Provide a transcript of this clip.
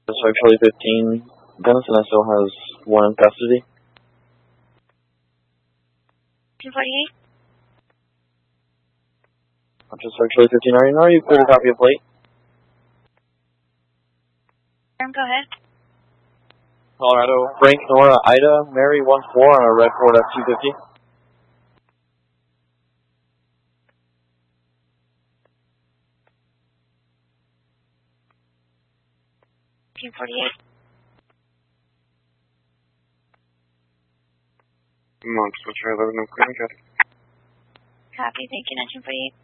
Suspect Charlie 15, Denison still has one in custody. 248. Suspect Charlie 15, are you clear to copy a plate? Go ahead. Colorado, Frank, Nora, Ida, Mary 14 on a red Ford F-250. 248. Monks, what's your 11 on clearing, Copy? Copy, thank you, 1948.